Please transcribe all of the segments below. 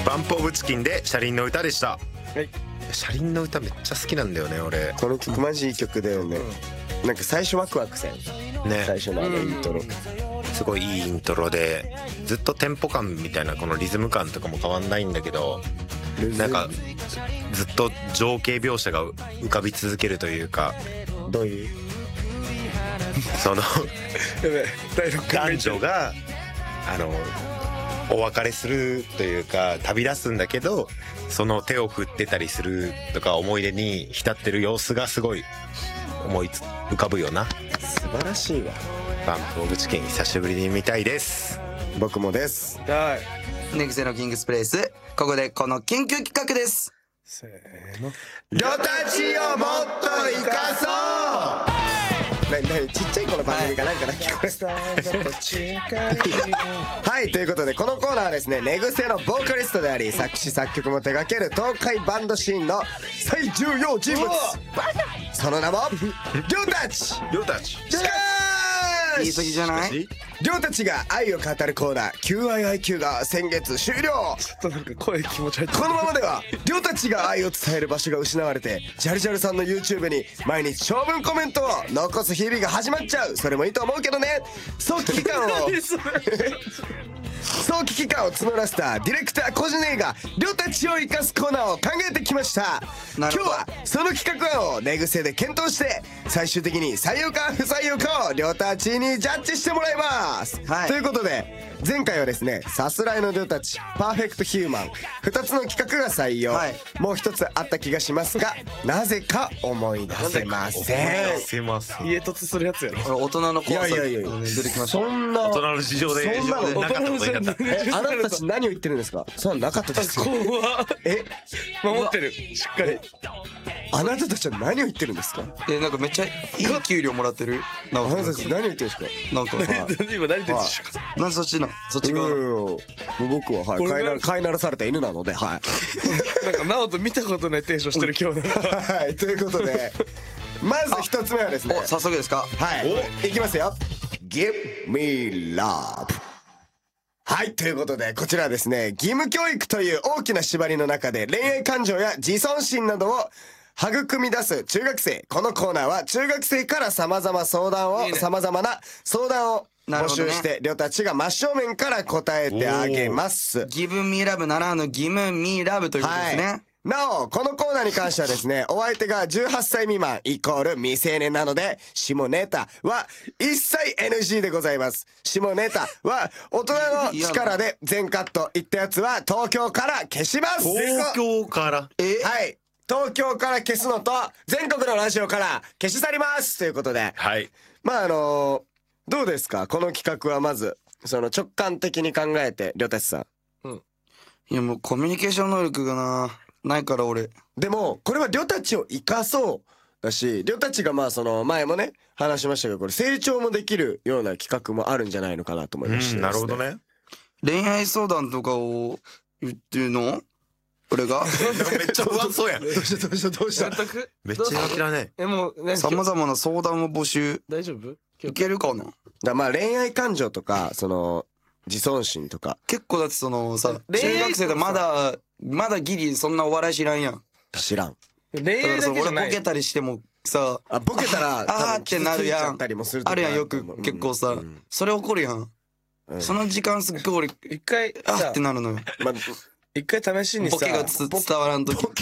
バンプオブチキンで車輪の歌でした。 はい。 車輪の歌めっちゃ好きなんだよね俺。 この曲マジいい曲だよね。なんか最初ワクワクせんね。 最初のイントロ、 すごいいいイントロで、ずっとテンポ感みたいなこのリズム感とかも変わんないんだけど、なんかずっと情景描写が浮かび続けるというか。 どういうその第6回男女がお別れするというか旅立つんだけど、その手を振ってたりするとか思い出に浸ってる様子がすごい浮かぶよな。 素晴らしいわ。 バンプオブチキン久しぶりに見たいです。 僕もです。 はい。 寝癖のキングスプレイス、ここでこの緊急企画です。 せーの。 リョタチをもっと生かそう。ちっちゃい子の番組かなんかな、聞こえはい、ということでこのコーナーはですね、寝癖のボーカリストであり作詞作曲も手掛ける東海バンドシーンの最重要人物、その名もリョタチ。 リョタチ言い過ぎじゃない？ リョたちが愛を語るコーナー QIIQ が先月終了。 ちょっとなんか声気持ち悪い。 このままではリョたちが愛を伝える場所が失われて、ジャルジャルさんの YouTube に毎日長文コメントを残す日々が始まっちゃう。それもいいと思うけどね。早期期間を早期期間を募らせたディレクターコジネイがリョたちを生かすコーナーを考えてきました。今日はその企画案を寝癖で検討して最終的に採用か不採用かをリョたちにジャッジしてもらいます、ということで前回はですね、さすらいのリョたち、パーフェクトヒューマン2つの企画が採用、もう1つあった気がしますがなぜか思い出せません。 家突するやつやろ。 大人の怖さいや出てきました。 そんな大人の事情でそんなのなかったことになった。 あなたたち何を言ってるんですか。そんななかったですよ。 怖っ。 え、 守ってるしっかり。 あなたたちは何を言ってるんですか。 なんかめっちゃいい給料もらってる。 あなたたち何を言ってるんですか。 なんか今何言ってるんですか。 なんでそっちな、そっち側。 僕は飼いならされた犬なので、はい。 なんか直人見たことないテンションしてる今日な。 はい、ということでまず一つ目はですね、 早速ですか。 はい、いきますよ。 Give me love。 はい、ということでこちらはですね、義務教育という大きな縛りの中で恋愛感情や自尊心などを育み出す中学生。このコーナーは中学生から様々な相談を募集してリョたちが真正面から答えてあげます。 ギブミーラブならギブミーラブということですね、はい。 なおこのコーナーに関してはですね、お相手が18歳未満イコール未成年なので下ネタは一切 NG でございます。下ネタは大人の力で全カット、いったやつは東京から消します。 東京からはい、東京から消すのと全国のラジオから消し去りますということで、 はい、 まあどうですかこの企画は。まずその直感的に考えてリョたちさん。 いやもうコミュニケーション能力がないから俺。 でもこれはリョたちを生かそうだし、リョたちがまあその前もね話しましたけど、これ成長もできるような企画もあるんじゃないのかなと思いました、 なるほどね。 恋愛相談とかを言ってるの俺がめっちゃ不安そうやん。 どうしためっちゃ諦め。 もうさまざまな相談を募集。 大丈夫？ いけるかな。 まあ恋愛感情とかその自尊心とか結構だってそのさ、中学生でまだギリそんなお笑い知らんやん。 知らん。 恋愛だけじゃない。 俺ボケたりしてもさ、 ボケたらあーってなるやん。あるやんよく結構さ、それ起こるやん。その時間すっごい俺一回あーってなるのよ。 一回試しにさ、 ボケが伝わらんとき。ボ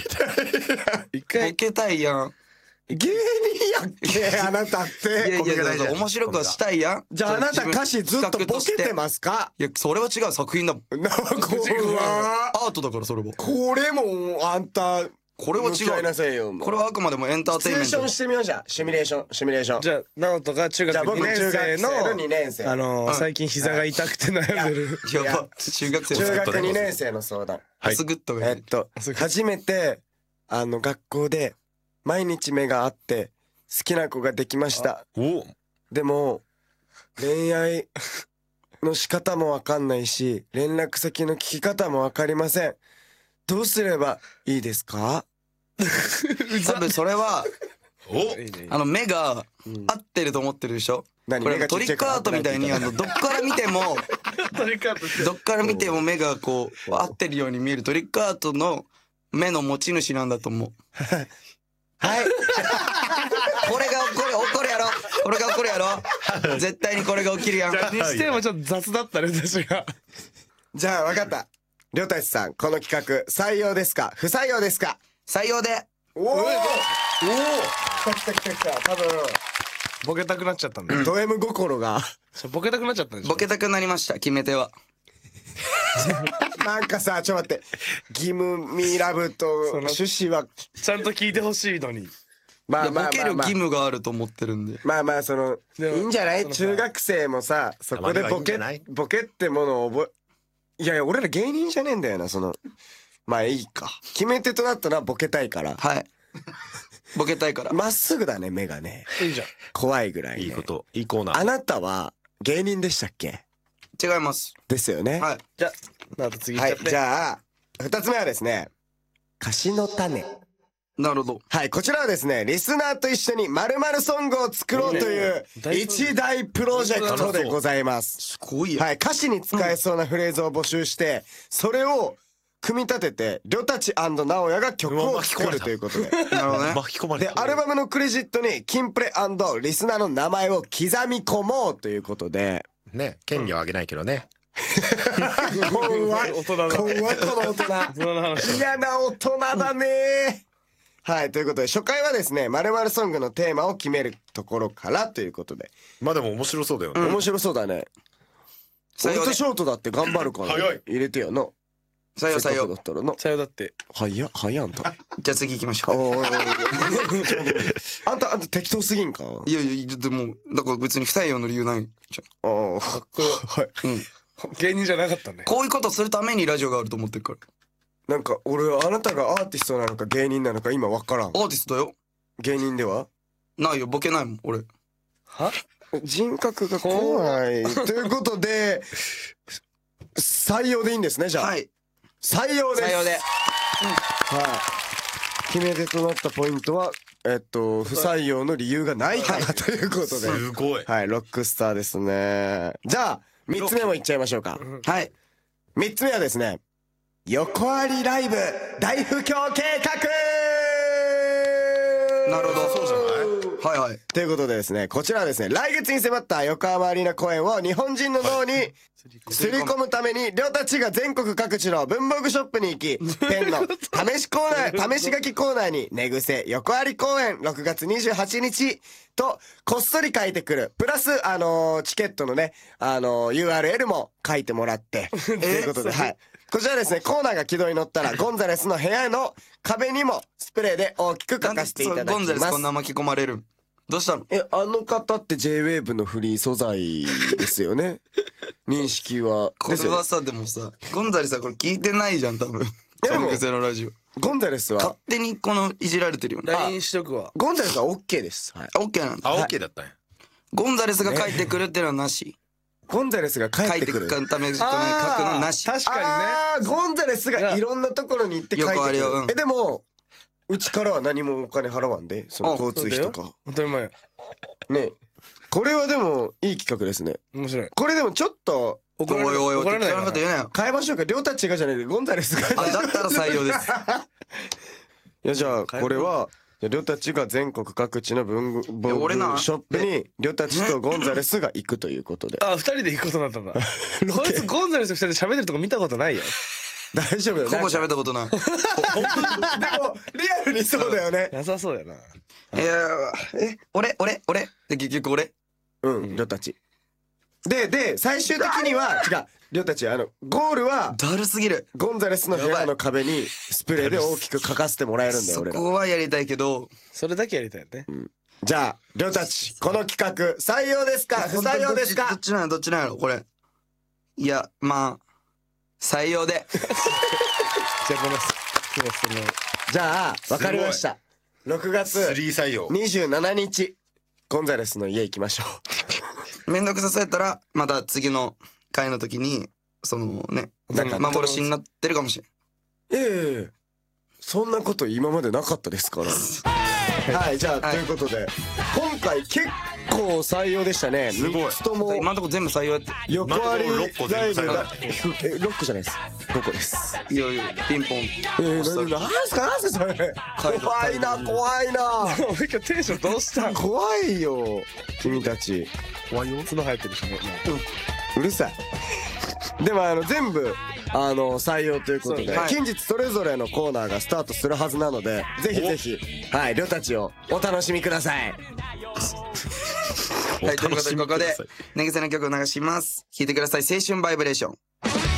ケたいやん。 芸人やっけあなたって。 いや面白くはしたいやん。 じゃああなた歌詞ずっとボケてますか。 いやそれは違う作品だもん。アートだからそれは。 これもあんたこれは違う。これはあくまでもエンターテインメント。 シミュレーションしてみよう。じゃあシミュレーション。じゃあ直人が中学2年生の 2年生最近膝が痛くて悩んでる。 やば。中学 2年生の相談。 すぐっと初めて学校で毎日目が合って好きな子ができました。でも恋愛の仕方もわかんないし連絡先の聞き方もわかりません。どうすればいいですか。 多分それはおいいね。 目が合ってると思ってるでしょ。これトリックアートみたいにどっから見てもトリックアートしてどっから見ても目がこう合ってるように見えるトリックアートの目の持ち主なんだと思う。 はいこれが起こるやろ。これが起こるやろ。絶対にこれが起きるやん。 にしてもちょっと雑だったね私が。 じゃあ分かった。りょうたちさん、この企画採用ですか不採用ですか？ 採用で。 おお来た来た来た来た。多分ボケたくなっちゃったんだ。 ド M 心がそうボケたくなっちゃったんでしょ。 ボケたくなりました。決め手は。 なんかさ、ちょっと待って、義務ミラブと趣旨はちゃんと聞いてほしいのに。 まあボケる義務があると思ってるんで。 まあまあそのいでもいんじゃない？ そのさ中学生もさ、そこでたまにはいいんじゃないボケってものをいやいや俺ら芸人じゃねえんだよな。まあいいか。決め手となったのはボケたいから。 はい。ボケたいから。 まっすぐだね、目がね。 いいじゃん。 怖いぐらいね。 いいこといいコーナー。 あなたは芸人でしたっけ？ 違います。 ですよね。 はい。 じゃああと次行っはい。 ちゃって。 じゃあ2つ目はですね、歌詞の種。 なるほど。 はい、こちらはですね、リスナーと一緒に〇〇ソングを作ろうという一大プロジェクトでございます。 すごいや。 はい、歌詞に使えそうなフレーズを募集して、それを組み立てて、りょたち直哉が曲を作るということで。 なるほどね。 で、 巻き込まれた。 アルバムのクレジットに、キンプレ&リスナーの名前を刻み込もうということで、 ね、権利はあげないけどね。 怖い。 大人だ。 怖い、この大人。 大人の話。 嫌な大人だね。はい、ということで、初回はですね、〇〇ソングのテーマを決めるところからということで。 まあでも面白そうだよね。 面白そうだね。俺採用で。 とショートだって頑張るから早い入れてよな。 採用採用せっかくだ。ったらな。 さよだって。 早っあんた。 じゃあ次行きましょう。 おいあんた適当すぎんか。 いやいや、でも、だから別に不採用の理由ないじゃん。 ああ、はい。 芸人じゃなかったね。 こういうことするためにラジオがあると思ってるから。 なんか俺あなたがアーティストなのか芸人なのか今わからん。 アーティストだよ。 芸人ではないよ、ボケないもん、俺。 は？ 人格が怖い。ということで、採用でいいんですね、じゃあ。 はい。 採用です。 採用で。 はい。決め手となったポイントは、不採用の理由がないからということで。 すごい。 はい、ロックスターですね。じゃあ、3つ目もいっちゃいましょうか。 はい。 3つ目はですね、横ありライブ大不況計画。 なるほど。 そうじゃない？ はいはい。 ということでですね、こちらはですね、来月に迫った横浜アリーナ公演を日本人の脳にすり込むために、りょうたちが全国各地の文房具ショップに行き、ペンの試しコーナー、試し書きコーナーに、寝癖横あり公演6月28日と、こっそり書いてくる。プラス、チケットのね、URL も書いてもらって、ということで、はい。こちらですね、コーナーが軌道に乗ったら、ゴンザレスの部屋の壁にもスプレーで大きく書かせていただきゴンザレスます。 こんな巻き込まれるん？どうしたの？ あの方って J-WAVE のフリー素材ですよね。認識は。 これはさ、でもさ、ゴンザレスはこれ聞いてないじゃん、多分。 でもその癖のラジオ。 ゴンザレス勝は、 手にこのいじられてるよね。 LINE しとくわ。 ゴンザレスは OK です。はい。 オッケーなんだ。 あ、OK だったんや。 ゴンザレスが書いてくるっていうのはなし。 ゴンザレスが帰書いってくる。 てくるために書くのなし。 確かあー、ゴンザレスがいろんなところに行って書いてくる横ありをうん。 でも、うちからは何もお金払わんで、その交通費とか。 当たり前。 ね。これはでも、いい企画ですね。 面白い。 これでもちょっと、 おいおいおい、 怒られない適当なこと言うなよ。 変えましょうか。りょうたちがじゃないで、ゴンザレスが。 あ、だったら採用です。 いやじゃあこれはりょうたちが全国各地の文具俺なショップにりょうたちとゴンザレスが行くということであ、二人で行くことになったんだ。こいつゴンザレスと二人で喋ってるとこ見たことないよ。 大丈夫よほぼなんか喋ったことない。 でもリアルにそうだよねなさそうやな。 いや俺で結局俺。 うんりょうたちで最終的には違うりょうたちゴールはだるすぎる。 ゴンザレスの部屋の壁にスプレーで大きく書かせてもらえるんだよそ俺らこはやりたいけど、 それだけやりたいよね。 じゃありょうたちこの企画採用ですか不採用ですどかっちなんやどっちなんやろこれ。いや、まあ、採用で。 じゃあこのじゃあ分かりました6月 3採用。 27日ゴンザレスの家行きましょめんどくさそうやったら、また次の回の時に、そのね、 なんか幻になってるかもしれん。 う。そんなこと今までなかったですから。 はいじゃあ、ということで今回結構採用でしたね。 すごい 3つとも今のとこ全部採用やって。 横あり 6個ライ全部ブが6個じゃないです5個です。 いやいや、ピンポン。 なんすかそれ。怖いな怖いな俺今日テンションどうしたん？ 怖いよ君たち。 怖いよ。角生えてるしね。 うるさい。でも全部採用ということで、 はい近日それぞれのコーナーがスタートするはずなので、ぜひぜひはいりょたちをお楽しみください。 はい、ということでここで寝癖の曲を流します。聴いてください。青春バイブレーション。